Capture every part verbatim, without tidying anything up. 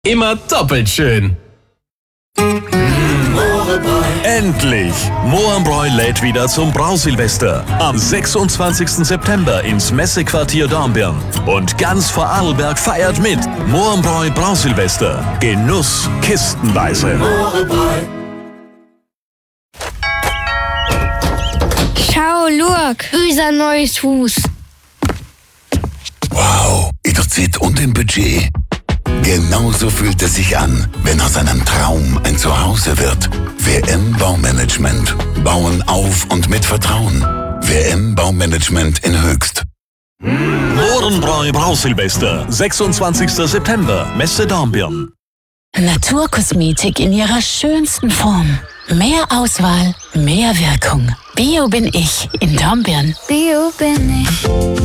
Immer doppelt schön. Endlich! Mohrenbräu lädt wieder zum Brausilvester. Am sechsundzwanzigsten September ins Messequartier Dornbirn. Und ganz Vorarlberg feiert mit. Mohrenbräu Brausilvester. Genuss kistenweise. Schau, look, unser neues Haus. Wow, in der Zeit und im Budget. Genauso fühlt es sich an, wenn aus einem Traum ein Zuhause wird. W M Baumanagement. Bauen auf und mit Vertrauen. W M Baumanagement in Höchst. Mohrenbräu Brausilvester. sechsundzwanzigsten September. Messe Dornbirn. Naturkosmetik in ihrer schönsten Form. Mehr Auswahl, mehr Wirkung. Bio bin ich in Dornbirn. Bio bin ich.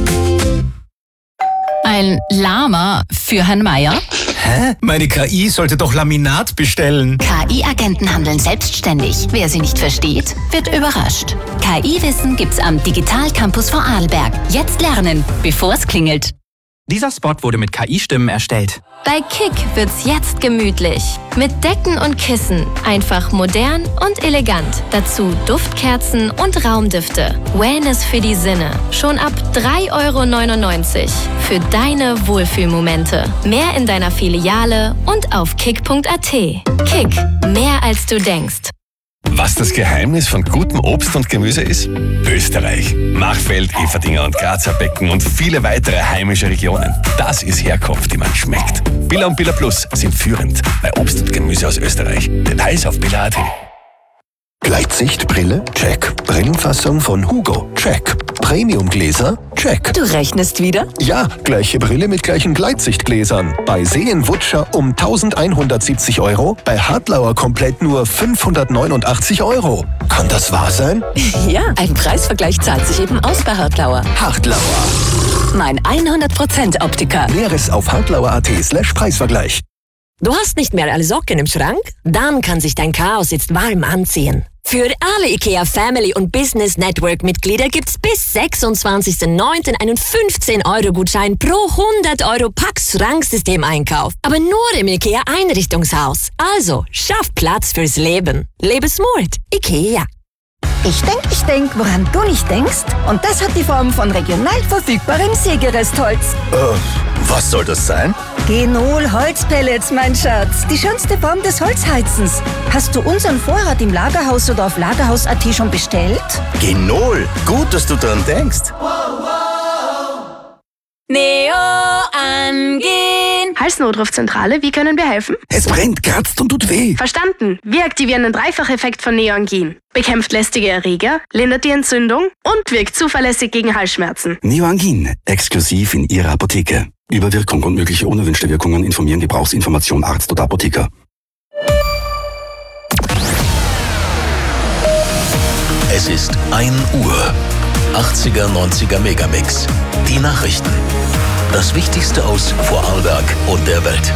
Ein Lama für Herrn Meier. Hä? Meine K I sollte doch Laminat bestellen. K I-Agenten handeln selbstständig. Wer sie nicht versteht, wird überrascht. K I-Wissen gibt's am Digital Campus Vorarlberg. Jetzt lernen, bevor es klingelt. Dieser Spot wurde mit K I-Stimmen erstellt. Bei Kick wird's jetzt gemütlich. Mit Decken und Kissen. Einfach modern und elegant. Dazu Duftkerzen und Raumdüfte. Wellness für die Sinne. Schon ab drei Euro neunundneunzig. Für deine Wohlfühlmomente. Mehr in deiner Filiale und auf kick punkt a t. Kick. Mehr als du denkst. Was das Geheimnis von gutem Obst und Gemüse ist? Österreich. Machfeld, Everdinger und Grazer Becken und viele weitere heimische Regionen. Das ist Herkunft, die man schmeckt. Billa und Billa Plus sind führend bei Obst und Gemüse aus Österreich. Details auf billa punkt a t. Gleitsichtbrille? Check. Brillenfassung von Hugo? Check. Premiumgläser? Check. Du rechnest wieder? Ja, gleiche Brille mit gleichen Gleitsichtgläsern. Bei Seen-Wutscher um eintausendeinhundertsiebzig Euro, bei Hartlauer komplett nur fünfhundertneunundachtzig Euro. Kann das wahr sein? Ja, ein Preisvergleich zahlt sich eben aus bei Hartlauer. Hartlauer. Mein hundert Prozent Optiker. Näheres auf hartlauer.at slash Preisvergleich. Du hast nicht mehr alle Socken im Schrank? Dann kann sich dein Chaos jetzt warm anziehen. Für alle IKEA Family und Business Network Mitglieder gibt's bis sechsundzwanzigsten neunten einen fünfzehn Euro Gutschein pro hundert Euro Pax-Schranksystem-Einkauf. Aber nur im IKEA Einrichtungshaus. Also, schaff Platz fürs Leben. Lebe smart. IKEA. Ich denk, ich denk, woran du nicht denkst. Und das hat die Form von regional verfügbarem Sägerestholz. Äh, was soll das sein? Genol Holzpellets, mein Schatz. Die schönste Form des Holzheizens. Hast du unseren Vorrat im Lagerhaus oder auf lagerhaus punkt a t schon bestellt? Genol. Gut, dass du dran denkst. Neo angehen. Halsnotrufzentrale, wie können wir helfen? Es brennt, kratzt und tut weh. Verstanden. Wir aktivieren den Dreifacheffekt von Neoangin. Bekämpft lästige Erreger, lindert die Entzündung und wirkt zuverlässig gegen Halsschmerzen. Neoangin, exklusiv in Ihrer Apotheke. Über Wirkung und mögliche unerwünschte Wirkungen informieren Gebrauchsinformation Arzt oder Apotheker. Es ist ein Uhr. achtziger, neunziger Megamix. Die Nachrichten. Das Wichtigste aus Vorarlberg und der Welt.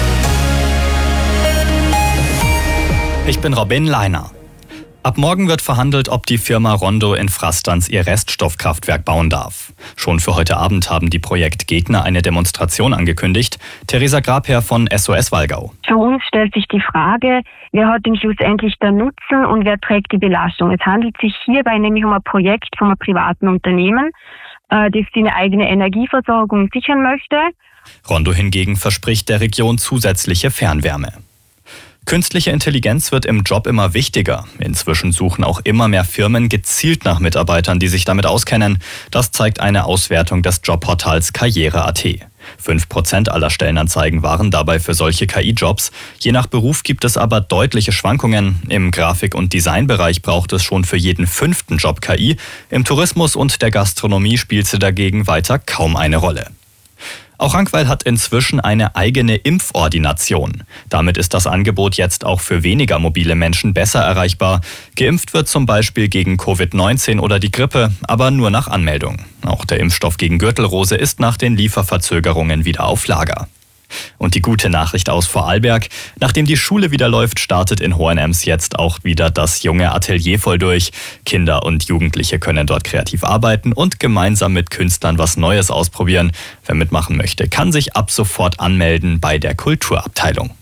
Ich bin Robin Leiner. Ab morgen wird verhandelt, ob die Firma Rondo in Frastanz ihr Reststoffkraftwerk bauen darf. Schon für heute Abend haben die Projektgegner eine Demonstration angekündigt. Theresa Grabherr von S O S Wallgau. Für uns stellt sich die Frage, wer hat denn schlussendlich den Nutzen und wer trägt die Belastung? Es handelt sich hierbei nämlich um ein Projekt von einem privaten Unternehmen, das seine eigene Energieversorgung sichern möchte. Rondo hingegen verspricht der Region zusätzliche Fernwärme. Künstliche Intelligenz wird im Job immer wichtiger. Inzwischen suchen auch immer mehr Firmen gezielt nach Mitarbeitern, die sich damit auskennen. Das zeigt eine Auswertung des Jobportals Karriere punkt a t. Fünf Prozent aller Stellenanzeigen waren dabei für solche K I-Jobs. Je nach Beruf gibt es aber deutliche Schwankungen. Im Grafik- und Designbereich braucht es schon für jeden fünften Job K I. Im Tourismus und der Gastronomie spielt sie dagegen weiter kaum eine Rolle. Auch Rankweil hat inzwischen eine eigene Impfordination. Damit ist das Angebot jetzt auch für weniger mobile Menschen besser erreichbar. Geimpft wird zum Beispiel gegen Covid neunzehn oder die Grippe, aber nur nach Anmeldung. Auch der Impfstoff gegen Gürtelrose ist nach den Lieferverzögerungen wieder auf Lager. Und die gute Nachricht aus Vorarlberg: Nachdem die Schule wieder läuft, startet in Hohenems jetzt auch wieder das junge Atelier voll durch. Kinder und Jugendliche können dort kreativ arbeiten und gemeinsam mit Künstlern was Neues ausprobieren. Wer mitmachen möchte, kann sich ab sofort anmelden bei der Kulturabteilung.